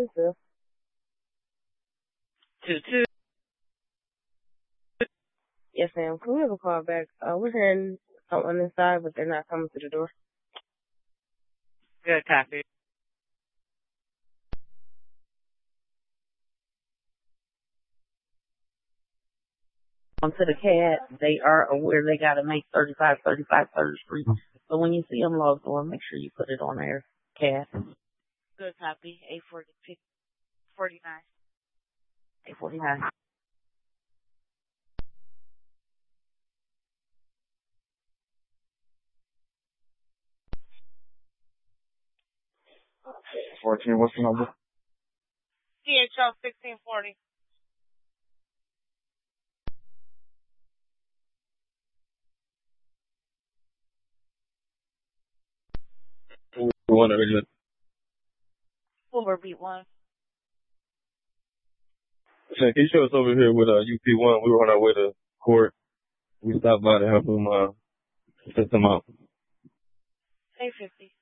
yourself. 22. Yes, ma'am. Can we have a call back? We're hearing someone inside, but they're not coming to the door. Good copy. To the CAD, they are aware they got to make 35 3rd Street. So when you see them logged on, make sure you put it on their CAD. Good copy. 849. 849. What's the number? CHL 1640. One original. Fuller beat 1. Can you show us over here with UP1? We were on our way to court. We stopped by to help them set them out. 850.